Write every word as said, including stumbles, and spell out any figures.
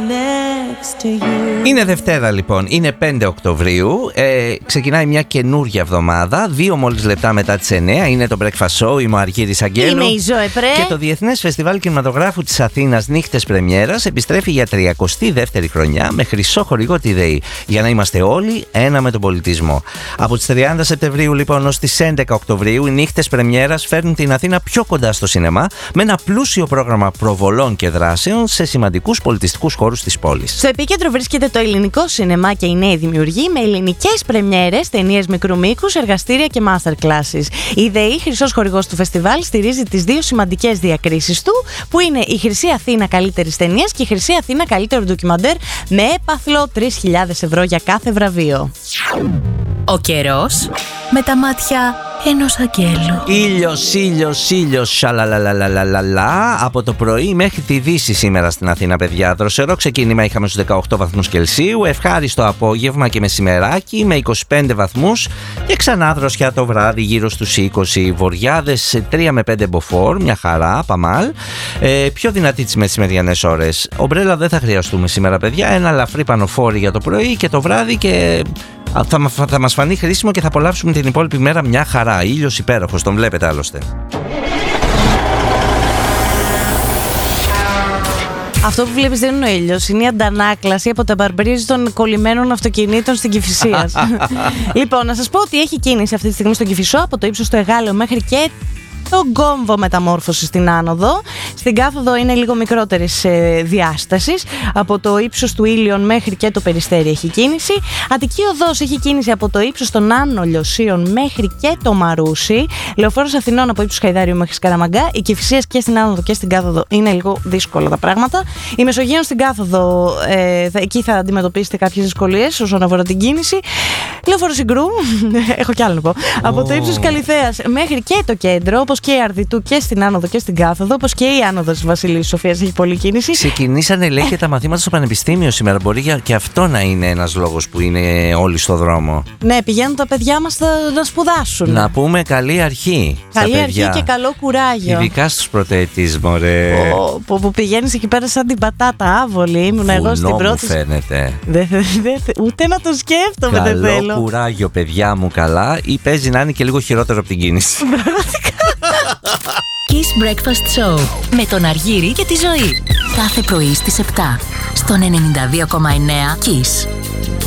next to you. Είναι Δευτέρα λοιπόν, είναι πέντε Οκτωβρίου, ε, ξεκινάει μια καινούρια εβδομάδα, δύο μόλις λεπτά μετά τις εννέα, είναι το Breakfast Show, είμαι ο Αργύρης Αγγέλου. Είμαι η Ζωέ Πρέ. Και το Διεθνές Φεστιβάλ Κινηματογράφου της Αθήνας Νύχτες Πρεμιέρας επιστρέφει για τριακοστή δεύτερη χρονιά με χρυσό χορηγό τη ΔΕΗ, για να είμαστε όλοι ένα με τον πολιτισμό. Από τις τριάντα Σεπτεμβρίου λοιπόν ως τις έντεκα Οκτωβρίου οι Νύχτες Πρεμιέρας φέρνουν την Αθήνα πιο κοντά στο σινεμά με ένα πλούσιο πρόγραμμα προβολών και δράσεων σε σημαντικούς πολιτιστικούς χώρους της πόλης. Στο επίκεντρο βρίσκεται το ελληνικό σινεμά και οι νέοι δημιουργοί με ελληνικές πρεμιέρες, ταινίες μικρού μήκους, εργαστήρια και masterclasses. Η ΔΕΗ, χρυσός χορηγός του φεστιβάλ, στηρίζει τις δύο σημαντικές διακρίσεις του, που είναι η Χρυσή Αθήνα καλύτερης ταινίας και η Χρυσή Αθήνα καλύτερο ντοκιμαντέρ, με έπαθλο τρεις χιλιάδες ευρώ για κάθε βραβείο. Ο καιρός με τα μάτια ενός αγγέλου. Ήλιος, ήλιος, ήλιος, σαλαλαλαλαλαλα. Από το πρωί μέχρι τη δύση σήμερα στην Αθήνα, παιδιά. Δροσερό ξεκίνημα είχαμε στους δεκαοκτώ βαθμούς Κελσίου. Ευχάριστο απόγευμα και μεσημεράκι με είκοσι πέντε βαθμούς. Και ξανά δροσιά το βράδυ γύρω στους είκοσι. Βοριάδες τρία με πέντε μποφόρ, μια χαρά, παμάλ. Ε, πιο δυνατή τις μεσημεριανές ώρες. Ομπρέλα δεν θα χρειαστούμε σήμερα, παιδιά. Ένα ελαφρύ πανοφόρι για το πρωί και το βράδυ και. Θα, θα μας φανεί χρήσιμο και θα απολαύσουμε την υπόλοιπη μέρα μια χαρά. Ήλιος υπέροχος, τον βλέπετε άλλωστε. Αυτό που βλέπεις δεν είναι ο ήλιος, είναι η αντανάκλαση από τα μπαρμπρίζ των κολλημένων αυτοκινήτων στην Κηφισίας. Λοιπόν, να σας πω ότι έχει κίνηση αυτή τη στιγμή στον Κηφισό από το ύψος του Εγάλεου μέχρι και τον κόμβο μεταμόρφωση στην άνοδο. Στην κάθοδο είναι λίγο μικρότερης ε, διάστασης. Από το ύψος του Ήλιον μέχρι και το Περιστέρι έχει κίνηση. Αττική Οδός έχει κίνηση από το ύψος των Άνω Λιωσίων μέχρι και το Μαρούσι. Λεωφόρος Αθηνών από ύψος Χαϊδάριου μέχρι Σκαραμαγκά. Η Κηφισίας και στην άνοδο και στην κάθοδο είναι λίγο δύσκολα τα πράγματα. Η Μεσογείων στην κάθοδο, ε, θα, εκεί θα αντιμετωπίσετε κάποιες δυσκολίες όσον αφορά την κίνηση. Λεωφόρος Συγκρού, έχω κι άλλο να πω. Oh. Από το ύψος Καλιθέας μέχρι και το κέντρο, όπως και η Αρδιτού και στην άνοδο και στην κάθοδο, όπως και η άνοδος της Βασιλείου Σοφίας έχει πολλή κίνηση. Ξεκινήσανε, λέει, και τα μαθήματα στο Πανεπιστήμιο σήμερα. Μπορεί και αυτό να είναι ένας λόγος που είναι όλοι στο δρόμο. Ναι, πηγαίνουν τα παιδιά μας να σπουδάσουν. Να πούμε καλή αρχή. Καλή αρχή και καλό κουράγιο. Ειδικά στους πρωτοετής, μωρέ. Που, που, που πηγαίνεις εκεί πέρα σαν την πατάτα άβολη. Ήμουν εγώ στην πρώτη. Μου φαίνεται. Δε, δε, δε, ούτε να το σκέφτομαι, καλό δεν θέλω. Καλό κουράγιο, παιδιά μου, καλά. Ή παίζει να είναι και λίγο χειρότερο από την κίνηση. Kiss Breakfast Show με τον Αργύρη και τη Ζωή. Κάθε πρωί στις επτά στον ενενήντα δύο κόμμα εννέα Kiss.